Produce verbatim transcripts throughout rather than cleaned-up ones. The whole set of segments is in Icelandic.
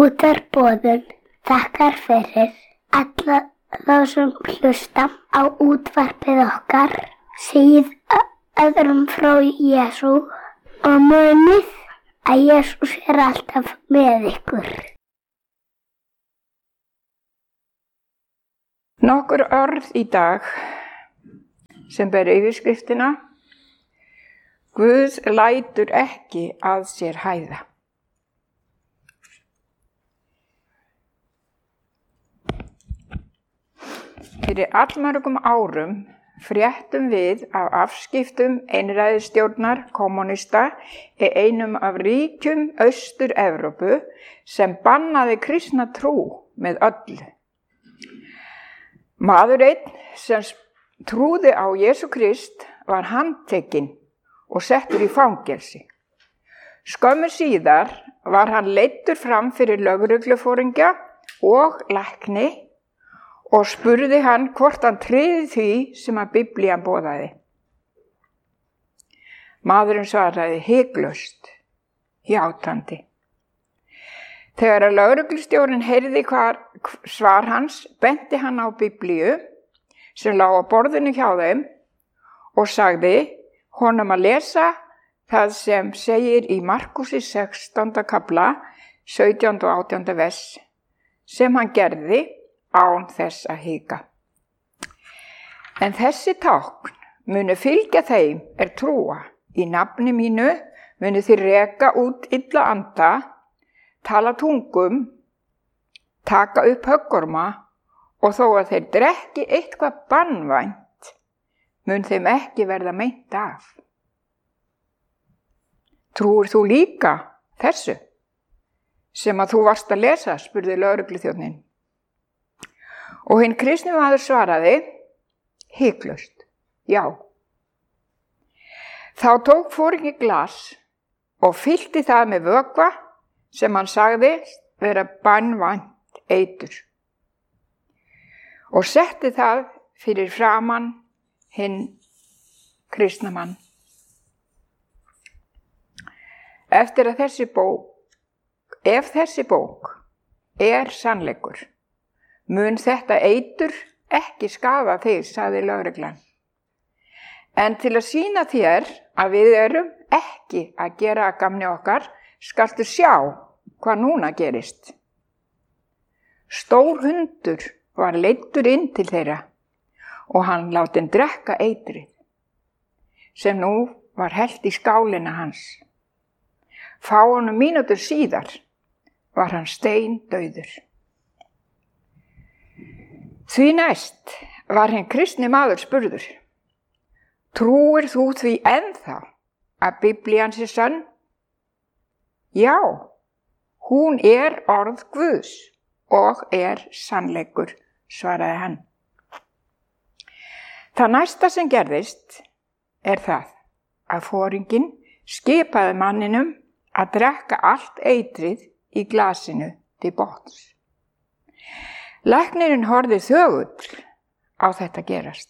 Útvarpsboðun þakkar fyrir alla þá sem hlusta á útvarpið okkar, segið öðrum frá Jesú og munið að Jesús er alltaf með ykkur. Nokkur orð í dag sem ber yfirskriftina Guð lætur ekki að sér hæða. Fyrir allmörgum árum fréttum við af afskiptum einræðisstjórnar kommúnista í einum af ríkjum Austur-Evrópu sem bannaði kristna trú með öllu. Maður einn sem trúði á Jesú Krist var handtekinn og settur í fangelsi. Skömmu síðar var hann leiddur fram fyrir lögregluforingja og lækni og spurði hann hvort hann tryði því sem að Biblían boðaði. Maðurinn svaraði hiklaust, játandi. Þegar að lögreglustjórinn heyrði hvar svar hans, benti hann á Biblíu sem lá á borðinu hjá þeim og sagði honum að lesa það sem segir í Markusi sextánda kafla, sautjánda og átjánda vers, sem hann gerði án þess að hika. En þessi tákn munu fylgja þeim er trúa. Í nafni mínu munu þið reka út illa anda, tala tungum, taka upp höggorma og þó að þeir drekki eitthvað banvænt, mun þeim ekki verða meint af. Trúir þú líka þessu sem að þú varst að lesa, spurði lögregluþjónninn. Og hinn kristni maður svaraði, hiklaust, já. Þá tók foringi glas og fyllti það með vökva sem hann sagði vera banvænt eitur. Og setti það fyrir framan hinn kristna mann. Eftir að þessi bók, ef þessi bók er sannleikur, mun þetta eitur ekki skaða þig, sagði lögreglan. En til að sýna þér að við erum ekki að gera að gamni okkar, skaltu sjá hvað núna gerist. Stór hundur var leiddur inn til þeirra og hann látinn drekka eitrið, sem nú var hellt í skálina hans. Fáeinum mínútur síðar var hann steindauður. Því næst var hinn kristni maður spurður, trúir þú því ennþá að Biblían sé sönn? Já, hún er orð Guðs og er sannleikur, svaraði hann. Það næsta sem gerðist er það að foringinn skipaði manninum að drekka allt eitrið í glasinu til botns. Læknirinn horfði þögull á þetta gerast.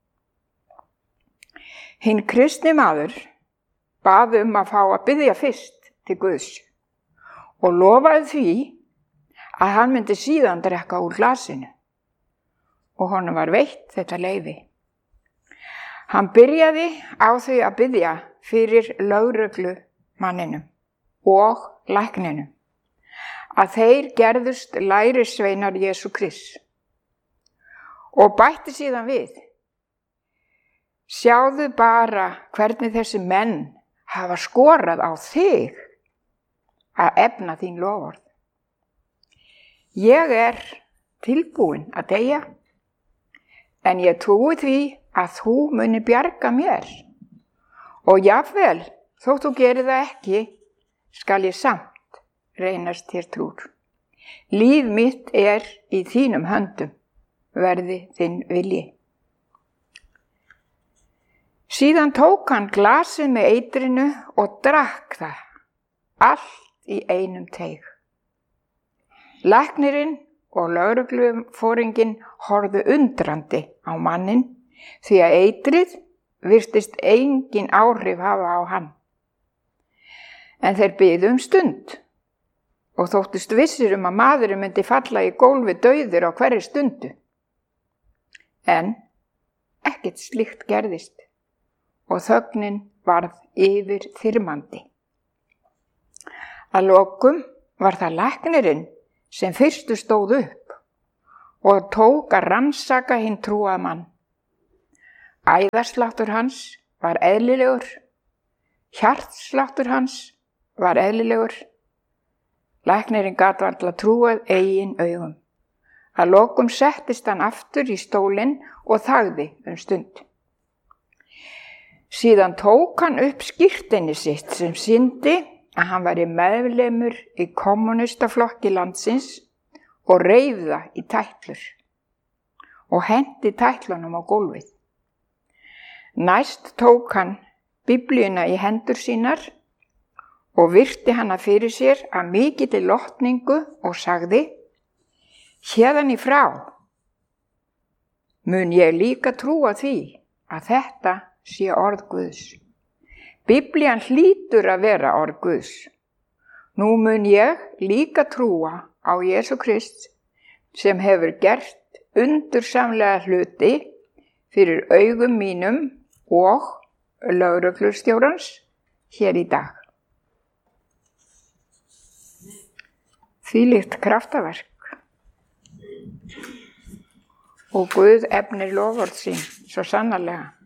Hinn kristni maður bað um að fá að biðja fyrst til Guðs og lofaði því að hann myndi síðan drekka úr glasinu og honum var veitt þetta leyfi. Hann byrjaði á því að biðja fyrir lögreglumanninum og lækninum að þeir gerðust lærisveinar Jesú Krists og bætti síðan við. Sjáðu bara hvernig þessi menn hafa skorað á þig að efna þín loforð. Ég er tilbúin að deyja, en ég trúi því að þú muni bjarga mér. Og jafnvel, þótt þú gerir það ekki, skal ég samt reynast þér trúr. Líf mitt er í þínum höndum, verði þinn vilji. Síðan tók hann glasið með eitrinu og drakk það, allt í einum teyg. Læknirinn og lögregluforinginn horfðu undrandi á manninn, því að eitrið virtist engin áhrif hafa á hann. En þeir biðu um stund og þóttust vissir um að maðurinn myndi falla í gólfi dauður á hverri stundu. En ekkert slíkt gerðist og þögnin varð yfir þyrmandi. Að lokum var það læknirinn sem fyrstu stóð upp og tók að rannsaka hinn trúaða mann. Æðasláttur hans var eðlilegur, hjartsláttur hans var eðlilegur. Læknirinn gat varla trúað eigin augum. Að lokum settist hann aftur í stólinn og þagði um stund. Síðan tók hann upp skírteini sitt sem sýndi að hann væri meðlimur í kommúnistaflokki landsins og reif það í tætlur og henti tætlunum á gólfið. Næst tók hann Biblíuna í hendur sínar og virti hana fyrir sér af mikilli lotningu og sagði: Héðan í frá mun ég líka trúa því að þetta sé orð Guðs. Biblían hlýtur að vera orð Guðs. Nú mun ég líka trúa á Jesú Krist sem hefur gert undursamlega hluti fyrir augum mínum og lögreglustjórans hér í dag. Þvílíkt kraftaverk. Og Guð efnir loforð sín svo sannarlega.